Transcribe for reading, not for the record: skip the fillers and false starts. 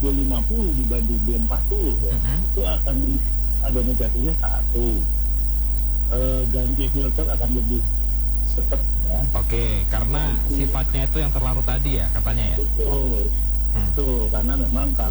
B50 dibanding B40 ya, itu akan ada negatifnya satu. Ganti filter akan lebih cepat ya. Oke, karena sifatnya itu yang terlarut tadi ya katanya ya. Betul. Betul, karena memang